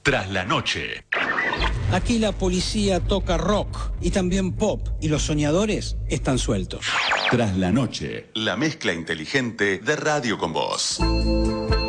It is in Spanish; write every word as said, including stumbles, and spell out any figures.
Tras la noche. Aquí la policía toca rock y también pop y los soñadores están sueltos. Tras la noche. La mezcla inteligente de Radio con Voz.